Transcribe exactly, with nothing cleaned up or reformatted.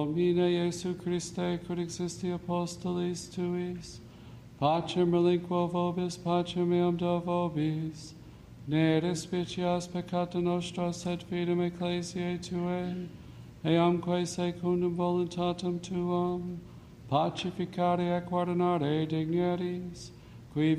Domine Iesu Christe, quod existi apostolis tuis, pacem relinquo vobis, pacem meam do vobis, ne despicias peccata nostra, sed fidem ecclesiae tuae, eamque secundum voluntatem tuam, pacificare et guardinare dignities,